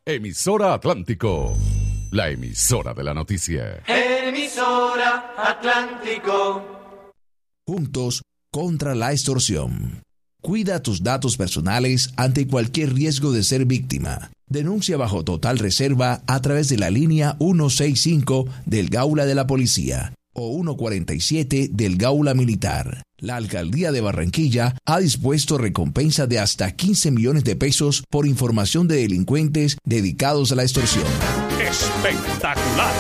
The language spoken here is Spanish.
Emisora Atlántico, la emisora de la noticia. Emisora Atlántico. Juntos contra la extorsión. Cuida tus datos personales ante cualquier riesgo de ser víctima. Denuncia bajo total reserva a través de la línea 165 del Gaula de la Policía o 147 del Gaula Militar. La Alcaldía de Barranquilla ha dispuesto recompensa de hasta 15 millones de pesos por información de delincuentes dedicados a la extorsión. ¡Espectacular!